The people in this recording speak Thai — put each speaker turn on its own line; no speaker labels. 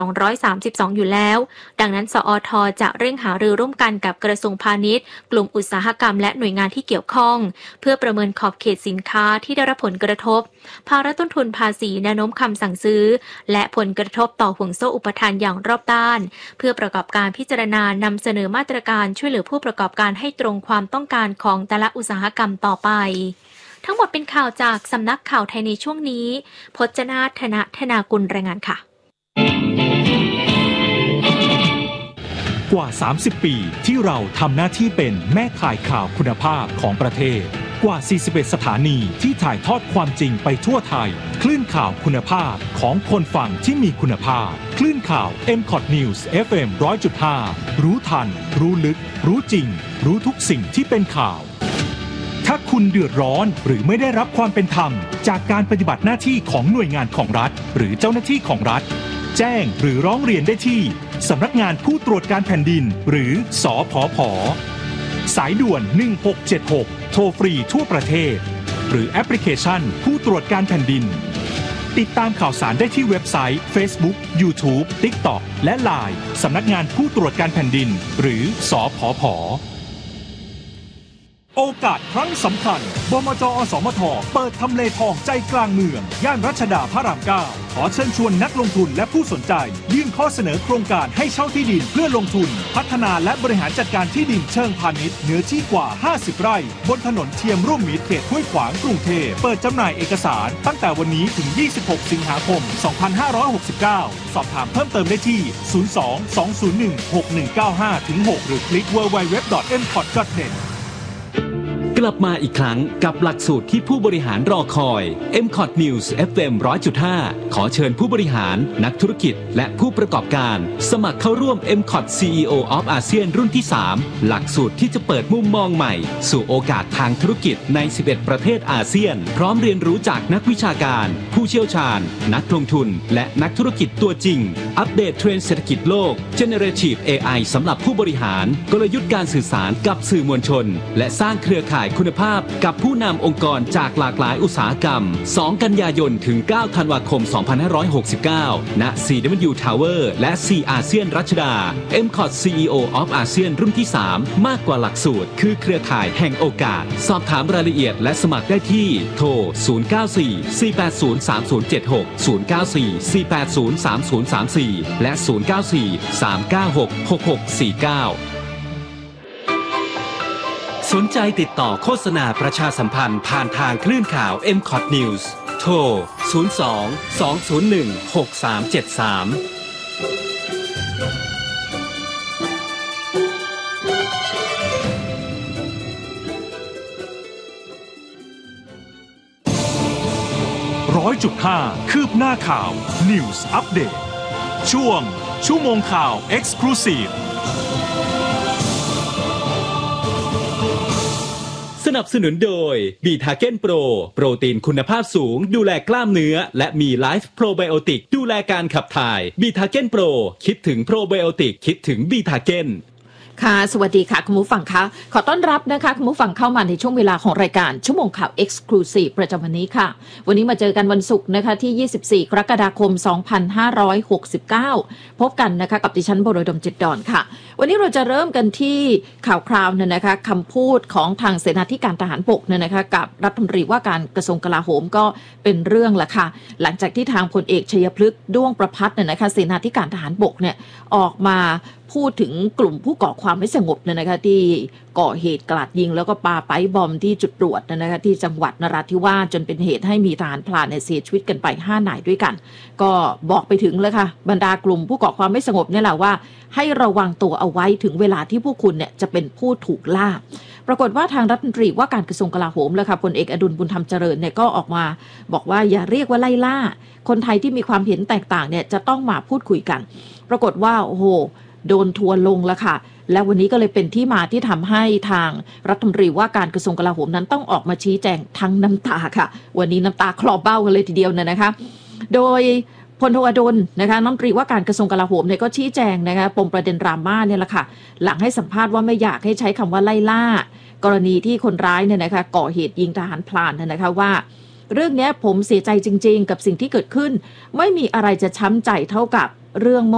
232อยู่แล้วดังนั้นสอท.จะเร่งหารือร่วมกันกับกระทรวงพาณิชย์กลุ่มอุตสาหกรรมและหน่วยงานที่เกี่ยวข้องเพื่อประเมินขอบเขตสินค้าที่ได้รับผลกระทบภาระต้นทุนภาษีแนวโน้มคำสั่งซื้อและผลกระทบต่อห่วงโซ่อุปทานอย่างรอบด้านเพื่อประกอบการพิจารณานำเสนอมาตรการช่วยเหลือผู้ประกอบการให้ตรงความต้องการของแต่ละอุตสาหกรรมต่อไปทั้งหมดเป็นข่าวจากสำนักข่าวไทยในช่วงนี้พจนาถนธนากุลรายงานค่ะ
กว่า30ปีที่เราทำหน้าที่เป็นแม่ข่ายข่าวคุณภาพของประเทศกว่า41สถานีที่ถ่ายทอดความจริงไปทั่วไทยคลื่นข่าวคุณภาพของคนฟังที่มีคุณภาพคลื่นข่าว MCOT News FM 100.5 รู้ทันรู้ลึกรู้จริงรู้ทุกสิ่งที่เป็นข่าวถ้าคุณเดือดร้อนหรือไม่ได้รับความเป็นธรรมจากการปฏิบัติหน้าที่ของหน่วยงานของรัฐหรือเจ้าหน้าที่ของรัฐแจ้งหรือร้องเรียนได้ที่สำนักงานผู้ตรวจการแผ่นดินหรือสผผ.สายด่วน1676โทรฟรีทั่วประเทศหรือแอปพลิเคชันผู้ตรวจการแผ่นดินติดตามข่าวสารได้ที่เว็บไซต์ Facebook YouTube TikTok และ LINE สำนักงานผู้ตรวจการแผ่นดินหรือสผผ.โอกาสครั้งสำคัญบมจ.อสมท.เปิดทำเลทองใจกลางเมืองย่านรัชดาพระราม 9 ขอเชิญชวนนักลงทุนและผู้สนใจยื่นข้อเสนอโครงการให้เช่าที่ดินเพื่อลงทุนพัฒนาและบริหารจัดการที่ดินเชิงพาณิชย์เนื้อที่กว่า50 ไร่บนถนนเทียมร่วมมิตรเขตห้วยขวางกรุงเทพเปิดจำหน่ายเอกสารตั้งแต่วันนี้ถึง26 สิงหาคม 2569 สอบถามเพิ่มเติมได้ที่ 02-201-6195-6 หรือคลิก www.mcot.net
กลับมาอีกครั้งกับหลักสูตรที่ผู้บริหารรอคอย MCOT News FM 100.5 ขอเชิญผู้บริหารนักธุรกิจและผู้ประกอบการสมัครเข้าร่วม MCOT CEO of ASEAN รุ่นที่ 3 หลักสูตรที่จะเปิดมุมมองใหม่สู่โอกาสทางธุรกิจใน 11 ประเทศอาเซียนพร้อมเรียนรู้จากนักวิชาการผู้เชี่ยวชาญนักลงทุนและนักธุรกิจตัวจริงอัปเดตเทรนด์เศรษฐกิจโลก Generative AI สำหรับผู้บริหารกลยุทธ์การสื่อสารกับสื่อมวลชนและสร้างเครือข่ายคุณภาพกับผู้นำองค์กรจากหลากหลายอุตสาหกรรม2 กันยายนถึง 9 ธันวาคม 2569 ณ CW Tower และ C อาเซียนรัชดา MCOT CEO of ASEAN รุ่นที่ 3 มากกว่าหลักสูตรคือเครือข่ายแห่งโอกาสสอบถามรายละเอียดและสมัครได้ที่โทร 094-480-3076 094-480-3034 และ 094-396-6649สนใจติดต่อโฆษณาประชาสัมพันธ์ผ่านทางคลื่นข่าว MCOT News โทร
100.5 คืบหน้าข่าว News Update ช่วงชั่วโมงข่าว Exclusive
สนับสนุนโดยบีทาเก้นโปรโปรตีนคุณภาพสูงดูแลกล้ามเนื้อและมีไลฟ์โปรไบโอติกดูแลการขับถ่ายบีทาเก้นโปรคิดถึงโปรไบโอติกคิดถึงบีทาเก้น
ค่ะสวัสดีค่ะคุณผู้ฟังคะขอต้อนรับนะคะคุณผู้ฟังเข้ามาในช่วงเวลาของรายการชั่วโมงข่าว Exclusive ประจำวันนี้ค่ะวันนี้มาเจอกันวันศุกร์นะคะที่24 กรกฎาคม 2569พบกันนะคะกับดิฉันบรดมจิตดอนค่ะวันนี้เราจะเริ่มกันที่ข่าวคราวเนี่ยนะคะคำพูดของทางเสนาธิการทหารบกเนี่ยนะคะกับรัฐมนตรีว่าการกระทรวงกลาโหมก็เป็นเรื่องละค่ะหลังจากที่ทางพลเอกชัยพฤกษ์ด้วงประภัสเนี่ยนะคะเสนาธิการทหารบกเนี่ยออกมาพูดถึงกลุ่มผู้ก่อความไม่สงบเนี่ยนะคะที่ก่อเหตุกราดยิงแล้วก็ปาไปบอมที่จุดตรวจนะคะที่จังหวัดนราธิวาสจนเป็นเหตุให้มีทหารพลานเสียชีวิตกันไป5 นายด้วยกันก็บอกไปถึงเลยค่ะบรรดากลุ่มผู้ก่อความไม่สงบเนี่ยแหละว่าให้ระวังตัวเอาไว้ถึงเวลาที่พวกคุณเนี่ยจะเป็นผู้ถูกล่าปรากฏว่าทางรัฐมนตรีว่าการกระทรวงกลาโหมเลยค่ะพลเอกอดุลบุญธรรมเจริญเนี่ยก็ออกมาบอกว่าอย่าเรียกว่าไล่ล่าคนไทยที่มีความเห็นแตกต่างเนี่ยจะต้องมาพูดคุยกันปรากฏว่าโอ้โหโดนทัวร์ลงแล้วค่ะและวันนี้ก็เลยเป็นที่มาที่ทำให้ทางรัฐมนตรีว่าการกระทรวงกลาโหมนั้นต้องออกมาชี้แจงทั้งน้ำตาค่ะวันนี้น้ำตาคลอเบ้ากันเลยทีเดียวนะคะโดยพลโทอดุลนะคะรัฐมนตรีว่าการกระทรวงกลาโหมเนี่ยก็ชี้แจงนะคะปมประเด็นดราม่าเนี่ยแหละค่ะหลังให้สัมภาษณ์ว่าไม่อยากให้ใช้คำว่าไล่ล่ากรณีที่คนร้ายเนี่ยนะคะก่อเหตุยิงทหารพลานนะคะว่าเรื่องนี้ผมเสียใจจริงๆกับสิ่งที่เกิดขึ้นไม่มีอะไรจะช้ำใจเท่ากับเรื่อง